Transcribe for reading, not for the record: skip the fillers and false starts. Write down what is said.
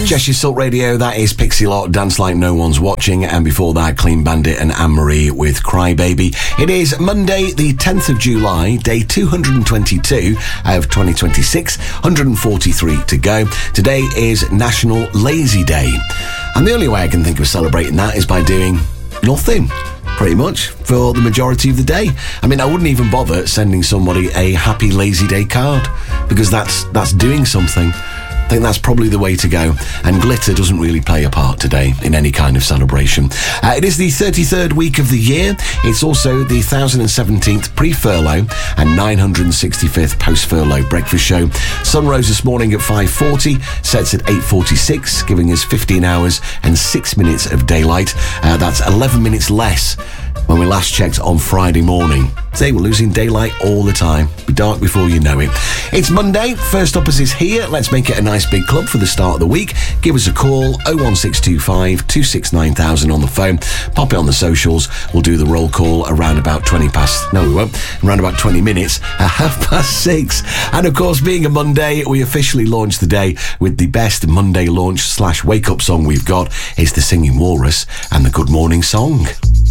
Cheshire Salt Radio, that is Pixie Lott, Dance Like No One's Watching, and before that, Clean Bandit and Anne-Marie with Cry Baby. It is Monday, the 10th of July, day 222 of 2026, 143 to go. Today is National Lazy Day, and the only way I can think of celebrating that is by doing nothing, pretty much, for the majority of the day. I mean, I wouldn't even bother sending somebody a happy lazy day card, because that's doing something. I think that's probably the way to go, and glitter doesn't really play a part today in any kind of celebration. It is the 33rd week of the year. It's also the 1017th pre-furlough and 965th post-furlough breakfast show. Sun rose this morning at 5:40, sets at 8:46, giving us 15 hours and 6 minutes of daylight. That's 11 minutes less when we last checked on Friday morning. Today we're losing daylight all the time. Be dark before you know it. It's Monday. First Uppers is here. Let's make it a nice big club for the start of the week. Give us a call, 01625 269,000 on the phone. Pop it on the socials. We'll do the roll call around about 20 past... No, we won't. Around about 20 minutes at 6:30. And of course, being a Monday, we officially launched the day with the best Monday launch / wake up song we've got. It's the Singing Walrus and the Good Morning Song.